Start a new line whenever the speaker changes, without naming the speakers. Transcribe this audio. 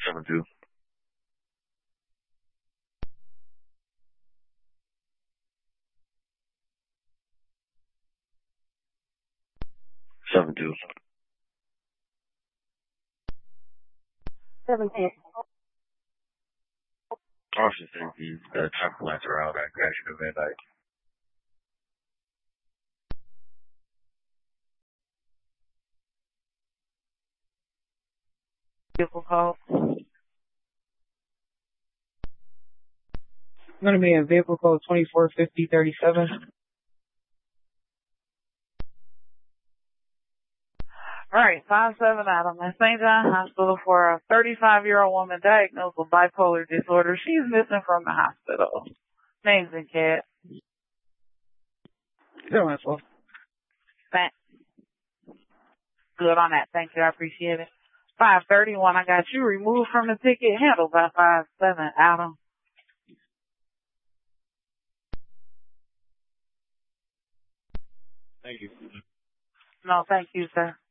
7-2. 7-2.
7-10.
Option think the traffic lights are out at Gratiot Van Dyke.
Vehicle code.
I'm going to be in vehicle code 245037.
All right, 5-7 Adam at St. John Hospital for a 35-year-old woman diagnosed with bipolar disorder. She's missing from the hospital. Names and cat.
Zero and 12.
Thanks. Good on that. Thank you. I appreciate it. 531. I got you removed from the ticket. Handled by 5-7 Adam.
Thank you.
No, thank you, sir.